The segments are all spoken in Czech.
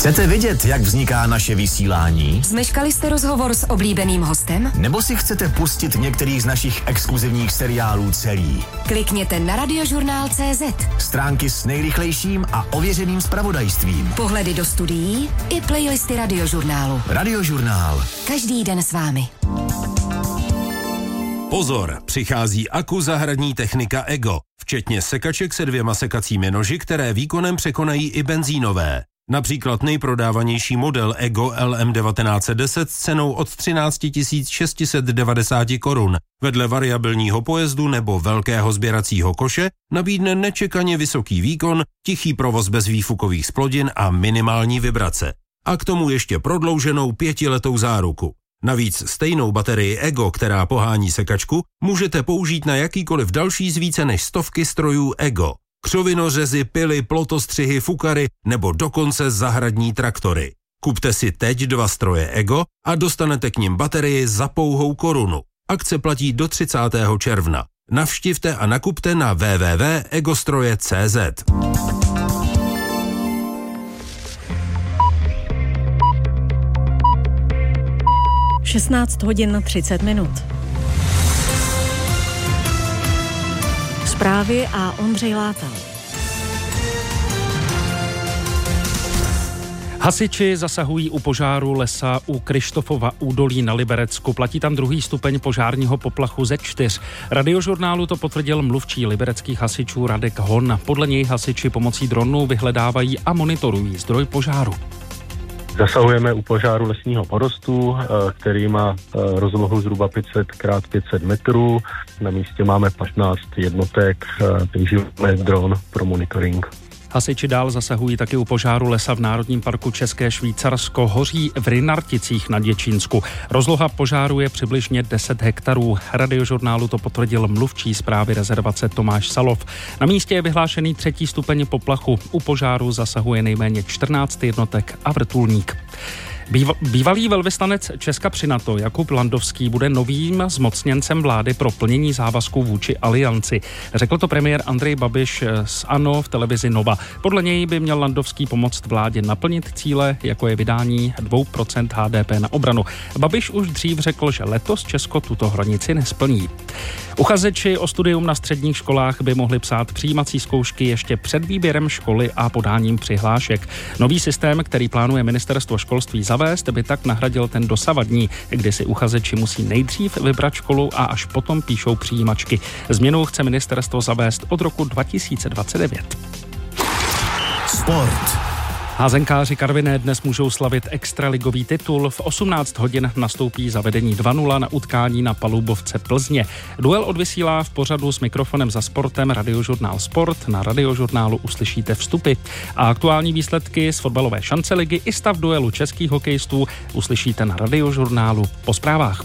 Chcete vědět, jak vzniká naše vysílání? Zmeškali jste rozhovor s oblíbeným hostem? Nebo si chcete pustit některý z našich exkluzivních seriálů celý? Klikněte na radiožurnál.cz. Stránky s nejrychlejším a ověřeným zpravodajstvím. Pohledy do studií i playlisty Radiožurnálu. Radiožurnál. Každý den s vámi. Pozor, přichází Aku zahradní technika EGO, včetně sekaček se 2 sekacími noži, které výkonem překonají i benzínové. Například nejprodávanější model EGO LM1910 s cenou od 13 690 korun. Vedle variabilního pojezdu nebo velkého sběracího koše nabídne nečekaně vysoký výkon, tichý provoz bez výfukových zplodin a minimální vibrace. A k tomu ještě prodlouženou 5letou záruku. Navíc stejnou baterii EGO, která pohání sekačku, můžete použít na jakýkoliv další z více než 100 strojů EGO. Křovinořezy, pily, plotostřihy, fukary nebo dokonce zahradní traktory. Kupte si teď 2 stroje EGO a dostanete k nim baterii za pouhou korunu. Akce platí do 30. června. Navštivte a nakupte na www.egostroje.cz. 16 hodin 30 minut. Zprávy a Ondřej Látal. Hasiči zasahují u požáru lesa u Krištofova údolí na Liberecku. Platí tam 2. stupeň požárního poplachu ze 4. Radiožurnálu to potvrdil mluvčí libereckých hasičů Radek Hon. Podle něj hasiči pomocí dronů vyhledávají a monitorují zdroj požáru. Zasahujeme u požáru lesního porostu, který má rozlohu zhruba 500 x 500 metrů. Na místě máme 15 jednotek, využíváme dron pro monitoring. Hasiči dál zasahují taky u požáru lesa v Národním parku České Švýcarsko. Hoří v Rynarticích na Děčínsku. Rozloha požáru je přibližně 10 hektarů. Radiožurnálu to potvrdil mluvčí správy rezervace Tomáš Salov. Na místě je vyhlášený 3. stupeň poplachu. U požáru zasahuje nejméně 14 jednotek a vrtulník. Bývalý velvyslanec Česka při NATO Jakub Landovský bude novým zmocněncem vlády pro plnění závazků vůči Alianci. Řekl to premiér Andrej Babiš z ANO v televizi Nova. Podle něj by měl Landovský pomoct vládě naplnit cíle, jako je vydání 2% HDP na obranu. Babiš už dřív řekl, že letos Česko tuto hranici nesplní. Uchazeči o studium na středních školách by mohli psát přijímací zkoušky ještě před výběrem školy a podáním přihlášek. Nový systém, který plánuje ministerstvo školství zavést, by tak nahradil ten dosavadní, kdy si uchazeči musí nejdřív vybrat školu a až potom píšou přijímačky. Změnu chce ministerstvo zavést od roku 2029. Sport. Házenkáři Karviné dnes můžou slavit extraligový titul. V 18 hodin nastoupí za vedení 2-0 na utkání na Palubovce Plzně. Duel odvysílá v pořadu s mikrofonem za sportem Radiožurnál Sport. Na Radiožurnálu uslyšíte vstupy. A aktuální výsledky z fotbalové šance ligy i stav duelu českých hokejistů uslyšíte na Radiožurnálu po zprávách.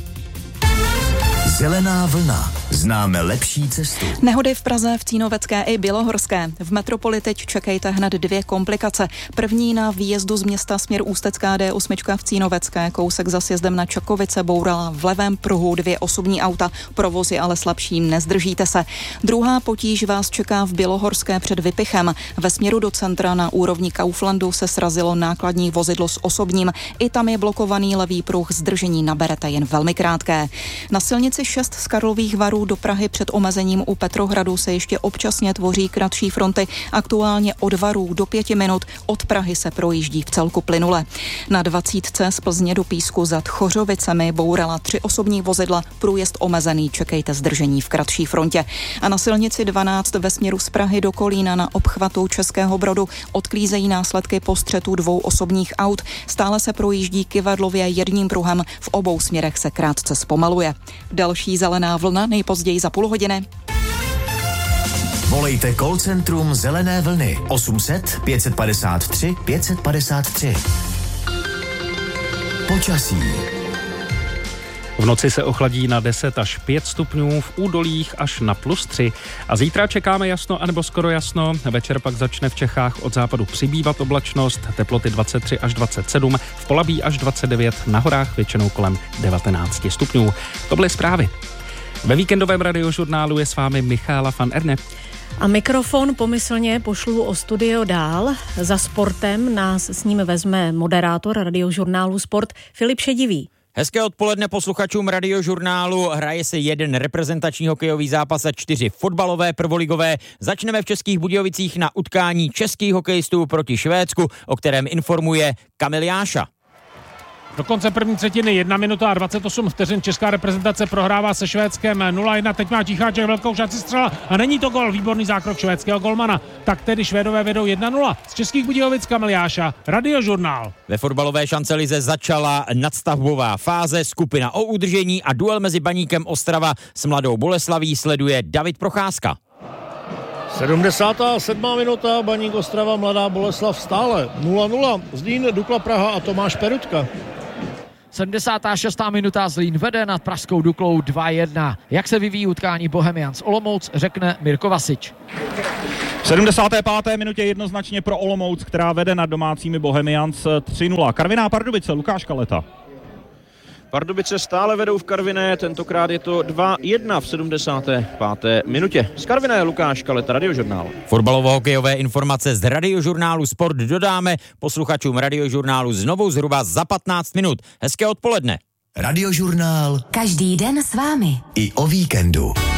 Zelená vlna. Známe lepší cestu. Nehody v Praze, v Cínovecké i Bělohorské. V metropoli teď čekejte hned 2 komplikace. První na výjezdu z města směr Ústecká D8 v Cínovecké. Kousek za sjezdem na Čakovice bourala v levém pruhu 2 osobní auta. Provoz je ale slabší, nezdržíte se. Druhá potíž vás čeká v Bělohorské před Vypichem. Ve směru do centra na úrovni Kauflandu se srazilo nákladní vozidlo s osobním. I tam je blokovaný levý pruh, zdržení naberete jen velmi krátké. Na silnici 6 z Karlových Varů do Prahy před omezením u Petrohradu se ještě občasně tvoří kratší fronty. Aktuálně od Varů do 5 minut, od Prahy se projíždí v celku plynule. Na 20 z Plzně do Písku za Tchořovicemi bourala 3 osobní vozidla, průjezd omezený, čekejte zdržení v kratší frontě. A na silnici 12 ve směru z Prahy do Kolína na obchvatu Českého Brodu odklízejí následky po střetu 2 osobních aut. Stále se projíždí kyvadlově jedním pruhem, v obou směrech se krátce zpomaluje. Další zelená vlna nejpozději za půl hodiny. Volejte call centrum Zelené vlny 800 553 553. Počasí. V noci se ochladí na 10 až 5 stupňů, v údolích až na +3. A zítra čekáme jasno anebo skoro jasno. Večer pak začne v Čechách od západu přibývat oblačnost, teploty 23 až 27, v Polabí až 29, na horách většinou kolem 19 stupňů. To byly zprávy. Ve víkendovém radiožurnálu je s vámi Michála van Erne. A mikrofon pomyslně pošlu o studio dál. Za sportem nás s ním vezme moderátor radiožurnálu Sport Filip Šedivý. Hezké odpoledne posluchačům radiožurnálu. Hraje se jeden reprezentační hokejový zápas a 4 fotbalové prvoligové. Začneme v Českých Budějovicích na utkání českých hokejistů proti Švédsku, o kterém informuje Kamil Jáša. Do konce první třetiny 1 minuta a 28 vteřin česká reprezentace prohrává se Švédskem 0-1. Teď má Ticháček velkou šanci střela a není to gol. Výborný zákrok švédského golmana. Tak tedy Švédové vedou 1-0. Z Českých Budějovic Kamil Jáša, radiožurnál. Ve fotbalové šancelize začala nadstavbová fáze, skupina o udržení a duel mezi Baníkem Ostrava s Mladou Boleslaví sleduje David Procházka. 77. minuta, Baník Ostrava, Mladá Boleslav stále 0-0. Zlín, Dukla Praha a Tomáš Perutka. 76. minuta, Zlín vede nad pražskou Duklou 2-1. Jak se vyvíjí utkání Bohemians Olomouc, řekne Mirko Vasič. V 75. minutě jednoznačně pro Olomouc, která vede nad domácími Bohemians 3-0. Karviná Pardubice, Lukáš Kaleta. Pardubice stále vedou v Karviné, tentokrát je to 2-1 v 75. minutě. Z Karviné Lukáš Kaleta, radiožurnál. Fotbalovo-hokejové informace z radiožurnálu Sport dodáme posluchačům radiožurnálu znovu zhruba za 15 minut. Hezké odpoledne. Radiožurnál. Každý den s vámi. I o víkendu.